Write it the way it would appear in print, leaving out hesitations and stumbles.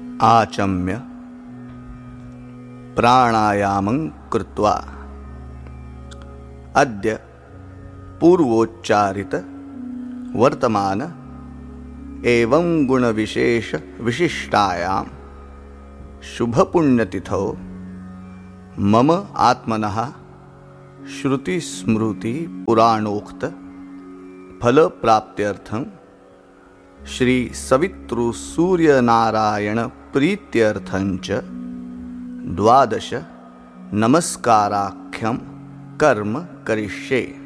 आचम्य प्राणायामं कृत्वा अद्य पूर्वोच्चारित वर्तमान एवं गुणविशेष विशिष्टायां शुभपुण्यतिथौ मम आत्मनः श्रुति पुराणोक्त फलप्राप्त्यर्थं श्री सवितृ सूर्यनारायण प्रीत्यर्थंच 12 नमस्काराख्यं कर्म करिष्ये।